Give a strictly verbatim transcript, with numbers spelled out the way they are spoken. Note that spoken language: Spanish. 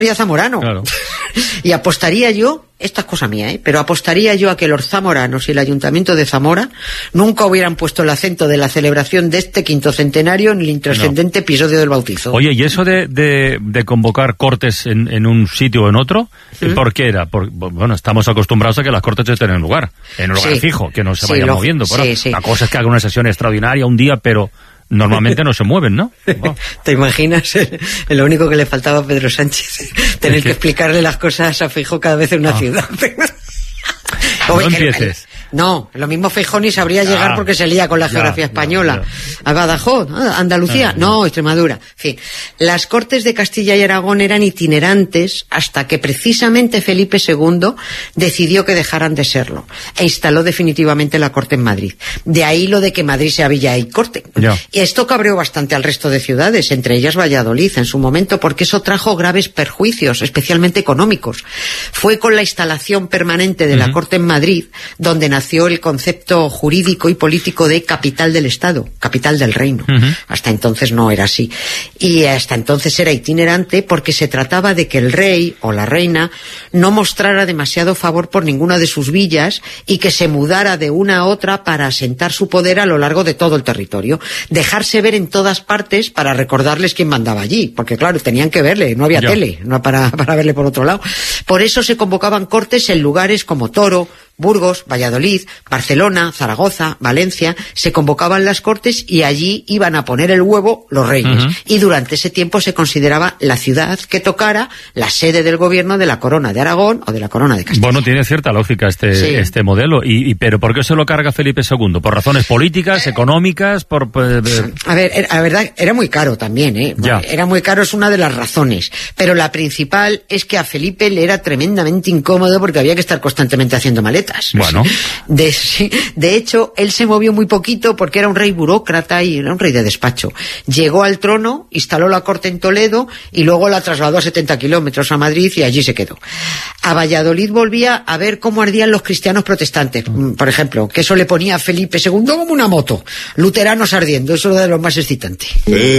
zamorano. Claro. Y apostaría yo, esta es cosa mía, ¿eh? pero apostaría yo a que los zamoranos y el Ayuntamiento de Zamora nunca hubieran puesto el acento de la celebración de este quinto centenario en el intrascendente no. episodio del bautizo. Oye, ¿y eso de, de, de convocar cortes en, en un sitio o en otro? ¿Mm? ¿Por qué era? Por, bueno, estamos acostumbrados a que las cortes estén en lugar, en un lugar sí. fijo, que no se sí, vayan lo, moviendo. Bueno, sí, sí. La cosa es que haga una sesión extraordinaria un día, pero normalmente no se mueven, ¿no? Wow. ¿Te imaginas? Lo único que le faltaba a Pedro Sánchez, tener que explicarle las cosas a Feijóo cada vez en una ah. ciudad. No Oye, empieces. No, lo mismo Feijóo ni sabría llegar ah, porque se lía con la geografía ya, española. Ya, ya. A Badajoz, Andalucía, ah, no, Extremadura. En fin, las Cortes de Castilla y Aragón eran itinerantes hasta que precisamente Felipe segundo decidió que dejaran de serlo e instaló definitivamente la Corte en Madrid. De ahí lo de que Madrid sea villa y corte. Ya. Y esto cabreó bastante al resto de ciudades, entre ellas Valladolid en su momento, porque eso trajo graves perjuicios, especialmente económicos. Fue con la instalación permanente de uh-huh. la Corte en Madrid donde nació nació el concepto jurídico y político de capital del Estado, capital del reino. Uh-huh. Hasta entonces no era así. Y hasta entonces era itinerante porque se trataba de que el rey o la reina no mostrara demasiado favor por ninguna de sus villas y que se mudara de una a otra para asentar su poder a lo largo de todo el territorio. Dejarse ver en todas partes para recordarles quién mandaba allí, porque claro, tenían que verle, no había ya. tele, no para, para verle por otro lado. Por eso se convocaban cortes en lugares como Toro, Burgos, Valladolid, Barcelona, Zaragoza, Valencia, se convocaban las Cortes y allí iban a poner el huevo los reyes. Uh-huh. Y durante ese tiempo se consideraba la ciudad que tocara la sede del gobierno de la Corona de Aragón o de la Corona de Castilla. Bueno, tiene cierta lógica este, sí. este modelo. Y, y pero ¿por qué se lo carga Felipe segundo? ¿Por razones políticas, eh, económicas? por eh, A ver, la verdad, era muy caro también, ¿eh? Ya. Era muy caro, es una de las razones. Pero la principal es que a Felipe le era tremendamente incómodo porque había que estar constantemente haciendo maletas. Bueno. De, de hecho, él se movió muy poquito porque era un rey burócrata y era un rey de despacho. Llegó al trono, instaló la corte en Toledo y luego la trasladó a setenta kilómetros a Madrid y allí se quedó. A Valladolid volvía a ver cómo ardían los cristianos protestantes, por ejemplo, que eso le ponía a Felipe segundo como una moto. Luteranos ardiendo, eso era de lo más excitante.